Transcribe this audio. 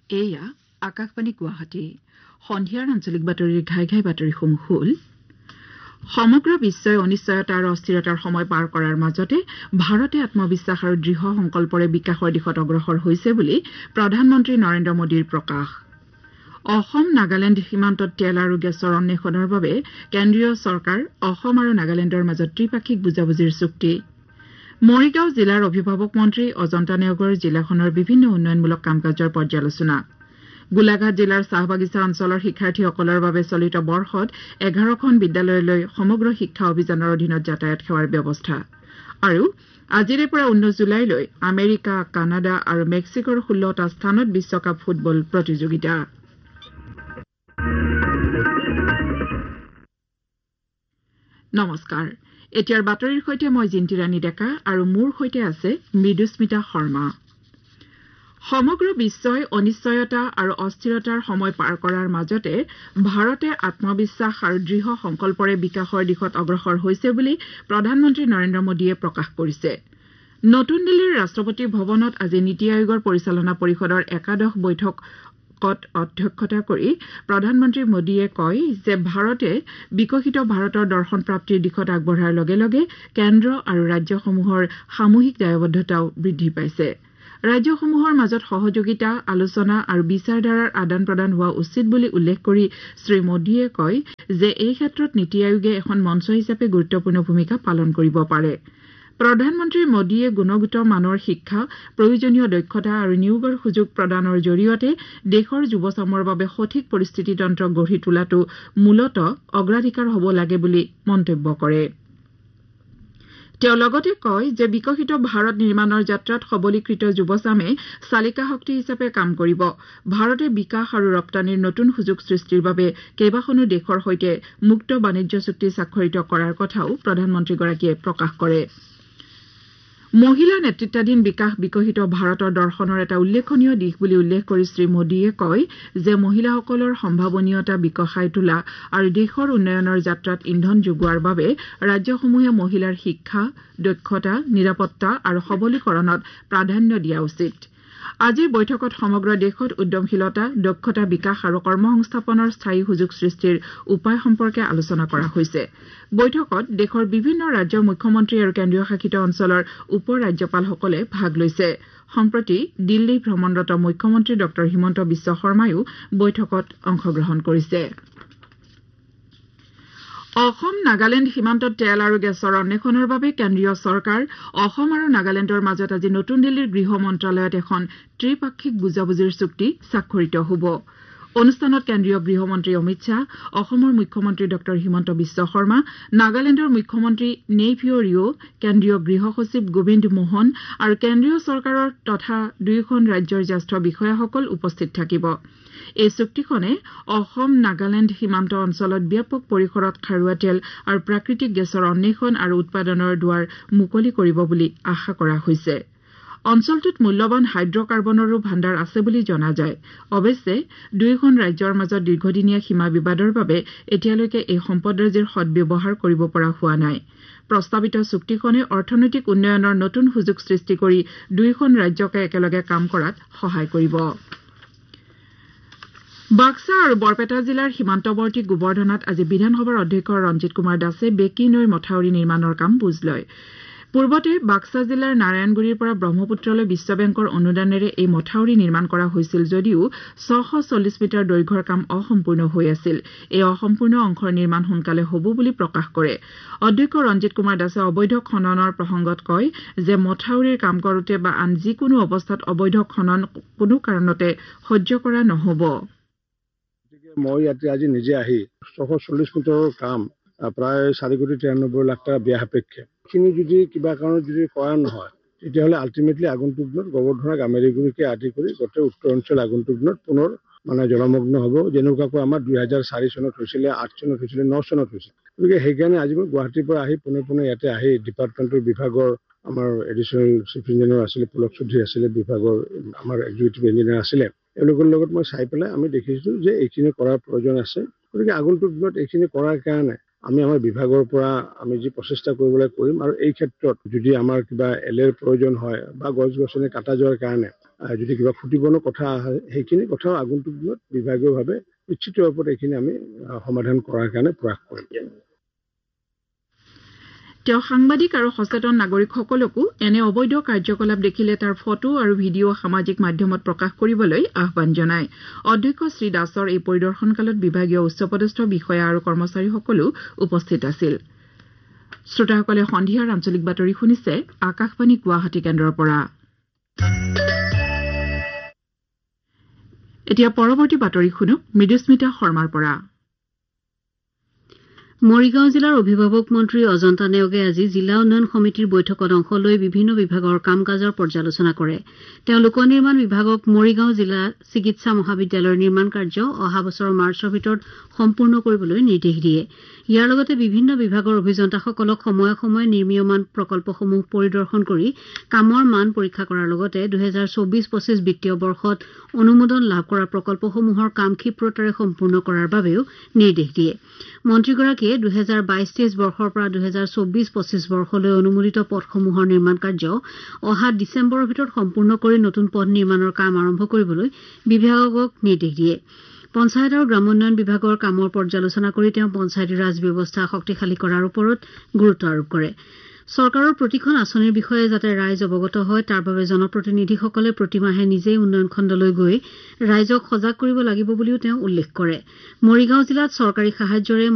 এয়া আকাশবাণী গুৱাহাটী সন্ধিয়াৰ আঞ্চলিক বাতৰিৰ ঘাই বাতৰিসমূহ হ'ল সমগ্ৰ বিশ্বই অনিশ্চয়তা আৰু অস্থিৰতাৰ সময় পাৰ কৰাৰ মাজতে ভাৰতে আত্মবিশ্বাস আৰু দৃঢ় সংকল্পৰে বিকাশৰ দিশত অগ্ৰসৰ হৈছে বুলি প্ৰধানমন্ত্ৰী নৰেন্দ্ৰ মোদীৰ প্ৰকাশ। অসম নাগালেণ্ড সীমান্তত তেল আৰু গেছৰ অন্বেষণৰ বাবে কেন্দ্ৰীয় চৰকাৰ অসম আৰু নাগালেণ্ডৰ মাজত ত্ৰিপাক্ষিক বুজাবুজিৰ চুক্তি। মৰিগাঁও জিলাৰ অভিভাৱক মন্ত্ৰী অজন্তা নেওগৰ জিলাখনৰ বিভিন্ন উন্নয়নমূলক কাম কাজৰ পৰ্যালোচনা। গোলাঘাট জিলাৰ চাহবাগিচা অঞ্চলৰ শিক্ষাৰ্থীসকলৰ বাবে চলিত বৰ্ষত 11খন বিদ্যালয়লৈ সমগ্ৰ শিক্ষা অভিযানৰ অধীনত যাতায়াত সেৱাৰ ব্যৱস্থা। আৰু আজিৰে পৰা 19 জুলাইলৈ আমেৰিকা, কানাডা আৰু মেক্সিকোৰ 16টা স্থানত বিশ্বকাপ ফুটবল প্ৰতিযোগিতা। নমস্কাৰ, এতিয়াৰ বাতৰিৰ সৈতে মই জিন্তিৰাণী ডেকা আৰু মোৰ সৈতে আছে মৃদুস্মিতা শৰ্মা। সমগ্ৰ বিশ্বই অনিশ্চয়তা আৰু অস্থিৰতাৰ সময় পাৰ কৰাৰ মাজতে ভাৰতে আত্মবিশ্বাস আৰু দৃঢ় সংকল্পৰে বিকাশৰ দিশত অগ্ৰসৰ হৈছে বুলি প্ৰধানমন্ত্ৰী নৰেন্দ্ৰ মোদীয়ে প্ৰকাশ কৰিছে। নতুন দিল্লীৰ ৰাষ্ট্ৰপতি ভৱনত আজি নীতি আয়োগৰ পৰিচালনা পৰিষদৰ একাদশ বৈঠকত অধ্যক্ষতা কৰি প্ৰধানমন্ত্ৰী মোদীয়ে কয় যে ভাৰতে বিকশিত ভাৰতৰ দৰ্শন প্ৰাপ্তিৰ দিশত আগবঢ়াৰ লগে লগে কেন্দ্ৰ আৰু ৰাজ্যসমূহৰ সামূহিক দায়বদ্ধতাও বৃদ্ধি পাইছে। ৰাজ্যসমূহৰ মাজত সহযোগিতা, আলোচনা আৰু বিচাৰধাৰাৰ আদান প্ৰদান হোৱা উচিত বুলি উল্লেখ কৰি শ্ৰীমোদীয়ে কয় যে এই ক্ষেত্ৰত নীতি আয়োগে এখন মঞ্চ হিচাপে গুৰুত্বপূৰ্ণ ভূমিকা পালন কৰিব পাৰে। প্ৰধানমন্ত্ৰী মোদীয়ে গুণগত মানৰ শিক্ষা, প্ৰয়োজনীয় দক্ষতা আৰু নিয়োগৰ সুযোগ প্ৰদানৰ জৰিয়তে দেশৰ যুৱচামৰ বাবে সঠিক পৰিস্থিতিতন্ত্ৰ গঢ়ি তোলাটো মূলতঃ অগ্ৰাধিকাৰ হ'ব লাগে বুলি মন্তব্য কৰে। তেওঁ লগতে কয় যে বিকশিত ভাৰত নিৰ্মাণৰ যাত্ৰাত সবলীকৃত যুৱচামে চালিকা শক্তি হিচাপে কাম কৰিব। ভাৰতে বিকাশ আৰু ৰপ্তানিৰ নতুন সুযোগ সৃষ্টিৰ বাবে কেইবাখনো দেশৰ সৈতে মুক্ত বাণিজ্য চুক্তি স্বাক্ষৰিত কৰাৰ কথাও প্ৰধানমন্ত্ৰীগৰাকীয়ে প্ৰকাশ কৰে। মহিলা নেতৃত্বাধীন বিকাশ বিকশিত ভাৰতৰ দৰ্শনৰ এটা উল্লেখনীয় দিশ বুলি উল্লেখ কৰি শ্ৰীমোদীয়ে কয় যে মহিলাসকলৰ সম্ভাৱনীয়তা বিকশাই তোলা আৰু দেশৰ উন্নয়নৰ যাত্ৰাত ইন্ধন যোগোৱাৰ বাবে ৰাজ্যসমূহে মহিলাৰ শিক্ষা, দক্ষতা, নিৰাপত্তা আৰু সবলীকৰণত প্ৰাধান্য দিয়া উচিত। আজিৰ বৈঠকত সমগ্ৰ দেশত উদ্যমশীলতা, দক্ষতা বিকাশ আৰু কৰ্মসংস্থাপনৰ স্থায়ী সুযোগ সৃষ্টিৰ উপায় সম্পৰ্কে আলোচনা কৰা হৈছে। বৈঠকত দেশৰ বিভিন্ন ৰাজ্যৰ মুখ্যমন্ত্ৰী আৰু কেন্দ্ৰীয় শাসিত অঞ্চলৰ উপ ৰাজ্যপালসকলে ভাগ লৈছে। সম্প্ৰতি দিল্লী ভ্ৰমণৰত মুখ্যমন্ত্ৰী ডঃ হিমন্ত বিশ্ব শৰ্মায়ো বৈঠকত অংশগ্ৰহণ কৰিছে। অসম নাগালেণ্ড সীমান্তত তেল আৰু গেছৰ অন্বেষণৰ বাবে কেন্দ্ৰীয় চৰকাৰ অসম আৰু নাগালেণ্ডৰ মাজত আজি নতুন দিল্লীৰ গৃহ মন্ত্ৰালয়ত এখন ত্ৰিপাক্ষিক বুজাবুজিৰ চুক্তি স্বাক্ষৰিত হ'ব। অনুষ্ঠানত কেন্দ্ৰীয় গৃহমন্ত্ৰী অমিত শ্বাহ, অসমৰ মুখ্যমন্ত্ৰী ডঃ হিমন্ত বিশ্ব শৰ্মা, নাগালেণ্ডৰ মুখ্যমন্ত্ৰী নেইফিঅ' ৰিঅ', কেন্দ্ৰীয় গৃহ সচিব গোবিন্দ মোহন আৰু কেন্দ্ৰীয় চৰকাৰৰ তথা দুয়োখন ৰাজ্যৰ জ্যেষ্ঠ বিষয়াসকল উপস্থিত থাকিব। এই চুক্তিখনে অসম নাগালেণ্ড সীমান্ত অঞ্চলত ব্যাপক পৰিসৰত খাৰুৱা তেল আৰু প্ৰাকৃতিক গেছৰ অন্বেষণ আৰু উৎপাদনৰ দুৱাৰ মুকলি কৰিব বুলি আশা কৰা হৈছে। অঞ্চলটোত মূল্যৱান হাইড্ৰকাৰ্বনৰো ভাণ্ডাৰ আছে বুলি জনা যায়। অৱশ্যে দুয়োখন ৰাজ্যৰ মাজত দীৰ্ঘদিনীয়া সীমা বিবাদৰ বাবে এতিয়ালৈকে এই সম্পদৰাজিৰ সদ্ব্যৱহাৰ কৰিব পৰা হোৱা নাই। প্ৰস্তাৱিত চুক্তিখনে অৰ্থনৈতিক উন্নয়নৰ নতুন সুযোগ সৃষ্টি কৰি দুয়োখন ৰাজ্যকে একেলগে কাম কৰাত সহায় কৰিব। বাক্সা আৰু বৰপেটা জিলাৰ সীমান্তৱৰ্তী গোবৰ্ধনাত আজি বিধানসভাৰ অধ্যক্ষ ৰঞ্জিত কুমাৰ দাসে বেকী নৈৰ মথাউৰি নিৰ্মাণৰ কাম বুজ লয়। পূৰ্বতে বাক্সা জিলাৰ নাৰায়ণগুৰিৰ পৰা ব্ৰহ্মপুত্ৰলৈ বিশ্ব বেংকৰ অনুদানেৰে এই মথাউৰি নিৰ্মাণ কৰা হৈছিল যদিও 640 মিটাৰ দৈৰ্ঘ্যৰ কাম অসম্পূৰ্ণ হৈ আছিল। এই অসম্পূৰ্ণ অংশৰ নিৰ্মাণ সোনকালে হ'ব বুলি প্ৰকাশ কৰে। অধ্যক্ষ ৰঞ্জিত কুমাৰ দাসে অবৈধ খননৰ প্ৰসংগত কয় যে মথাউৰিৰ কাম কৰোতে বা আন যিকোনো অৱস্থাত অবৈধ খনন কোনো কাৰণতে সহ্য কৰা নহ'ব। মই ইয়াতে আজি নিজে আহি 640 মিটাৰৰ কাম প্ৰায় 4,93,00,000 টকা ব্যয় সাপেক্ষে এইখিনি যদি কিবা কাৰণত যদি কৰা নহয় তেতিয়াহ'লে আল্টিমেটলি আগন্তুক দিনত গোবৰ্ধনা গামেৰিগুৰিকে আদি কৰি গোটেই উত্তৰ অঞ্চল আগন্তুক দিনত পুনৰ জলমগ্ন হ'ব। যেনেকুৱাকৈ আমাৰ 2004 চনত হৈছিলে, 8 চনত হৈছিলে, 9 চনত হৈছিলে। গতিকে সেইকাৰণে আজি মই গুৱাহাটীৰ পৰা আহি পোনে ইয়াতে আহি ডিপাৰ্টমেণ্টৰ বিভাগৰ আমাৰ এডিচনেল চিফ ইঞ্জিনিয়াৰ আছিলে, পুলক চৌধুৰী আছিলে, বিভাগৰ আমাৰ এক্সিকিউটিভ ইঞ্জিনিয়াৰ আছিলে, এওঁলোকৰ লগত মই চাই পেলাই আমি দেখিছোঁ যে এইখিনি কৰাৰ প্ৰয়োজন আছে। গতিকে আগন্তুক দিনত এইখিনি কৰাৰ কাৰণে আমি আমাৰ বিভাগৰ পৰা আমি যি প্ৰচেষ্টা কৰিবলৈ কৰিম আৰু এই ক্ষেত্ৰত যদি আমাৰ কিবা এলেৰ প্ৰয়োজন হয় বা গছ গছনি কাটা যোৱাৰ কাৰণে যদি কিবা ক্ষতিপূৰ্ণ কথা আহে সেইখিনি কথাও আগন্তুক দিনত বিভাগীয়ভাৱে নিশ্চিত ৰূপত এইখিনি আমি সমাধান কৰাৰ কাৰণে প্ৰয়াস কৰিম। তেওঁ সাংবাদিক আৰু সচেতন নাগৰিকসকলকো এনে অবৈধ কাৰ্যকলাপ দেখিলে তাৰ ফটো আৰু ভিডিঅ' সামাজিক মাধ্যমত প্ৰকাশ কৰিবলৈ আহ্বান জনায়। অধ্যক্ষ শ্ৰী দাসৰ এই পৰিদৰ্শনকালত বিভাগীয় উচ্চপদস্থ বিষয়া আৰু কৰ্মচাৰীসকলো উপস্থিত আছিল। শ্ৰোতাসকলে সন্ধিয়াৰ আঞ্চলিক বাতৰি শুনিছে আকাশবাণী গুৱাহাটী কেন্দ্ৰৰ পৰা। এতিয়া পৰৱৰ্তী বাতৰি শুনো মৃদুস্মিতা শৰ্মাৰ পৰা। মৰিগাঁও জিলাৰ অভিভাৱক মন্ত্ৰী অজন্তা নেওগে আজি জিলা উন্নয়ন সমিতিৰ বৈঠকত অংশ লৈ বিভিন্ন বিভাগৰ কাম কাজৰ পৰ্যালোচনা কৰে। তেওঁ লোক নিৰ্মাণ বিভাগক মৰিগাঁও জিলা চিকিৎসা মহাবিদ্যালয়ৰ নিৰ্মাণ কাৰ্য অহা বছৰৰ মাৰ্চৰ ভিতৰত সম্পূৰ্ণ কৰিবলৈ নিৰ্দেশ দিয়ে। ইয়াৰ লগতে বিভিন্ন বিভাগৰ অভিযন্তাসকলক সময়ে সময়ে নিৰ্মীয়মান প্ৰকল্পসমূহ পৰিদৰ্শন কৰি কামৰ মান পৰীক্ষা কৰাৰ লগতে 2024-25 বিত্তীয় বৰ্ষত অনুমোদন লাভ কৰা প্ৰকল্পসমূহৰ কাম ক্ষীপ্ৰতাৰে সম্পূৰ্ণ কৰাৰ বাবেও নিৰ্দেশ দিয়ে। মন্ত্ৰীগৰাকীয়ে 2022-23 বৰ্ষৰ পৰা 2024-25 বৰ্ষলৈ অনুমোদিত পথসমূহৰ নিৰ্মাণ কাৰ্য অহা ডিচেম্বৰৰ ভিতৰত সম্পূৰ্ণ কৰি নতুন পথ নিৰ্মাণৰ কাম আৰম্ভ কৰিবলৈ বিভাগক নিৰ্দেশ দিয়ে। পঞ্চায়ত আৰু গ্ৰামোন্নয়ন বিভাগৰ কামৰ পৰ্যালোচনা কৰি তেওঁ পঞ্চায়তী ৰাজ ব্যৱস্থা শক্তিশালী কৰাৰ ওপৰত গুৰুত্ব আৰোপ কৰে। চৰকাৰৰ প্ৰতিখন আঁচনিৰ বিষয়ে যাতে ৰাইজ অৱগত হয় তাৰ বাবে জনপ্ৰতিনিধিসকলে প্ৰতিমাহে নিজেই উন্নয়ন খণ্ডলৈ গৈ ৰাইজক সজাগ কৰিব লাগিব বুলিও তেওঁ উল্লেখ কৰে। মৰিগাঁও জিলাত চৰকাৰী সাহায্যৰে